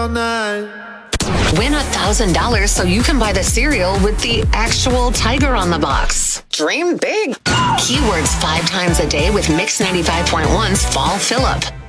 all night. Win $1,000 so you can buy the cereal with the actual tiger on the box. Dream big. Keywords 5 times a day with Mix 95.1's Fall Fill-Up.